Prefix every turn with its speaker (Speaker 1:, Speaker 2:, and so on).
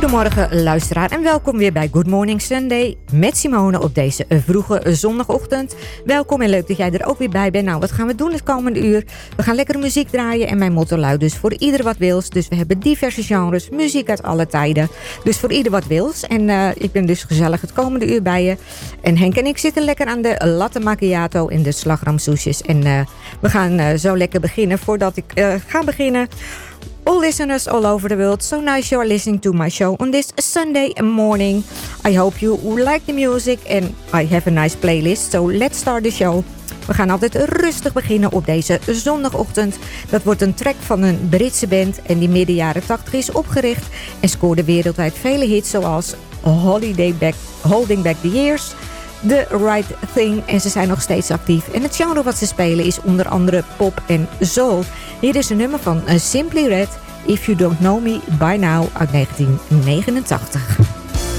Speaker 1: Goedemorgen luisteraar en welkom weer bij Good Morning Sunday met Simone op deze vroege zondagochtend. Welkom en leuk dat jij er ook weer bij bent. Nou, wat gaan we doen het komende uur? We gaan lekkere muziek draaien en mijn motto luidt dus voor ieder wat wils. Dus we hebben diverse genres, muziek uit alle tijden. Dus voor ieder wat wils. En ik ben dus gezellig het komende uur bij je. En Henk en ik zitten lekker aan de latte macchiato en de slagroomsoesjes. En we gaan zo lekker beginnen. Voordat ik ga beginnen... All listeners all over the world, so nice you are listening to my show on this Sunday morning. I hope you like the music and I have a nice playlist, so let's start the show. We gaan altijd rustig beginnen op deze zondagochtend. Dat wordt een track van een Britse band en die midden jaren 80 is opgericht en scoorde wereldwijd vele hits zoals Holding Back the Years, The Right Thing en ze zijn nog steeds actief. En het genre wat ze spelen is onder andere pop en soul. Hier is een nummer van Simply Red, If You Don't Know Me By Now uit 1989.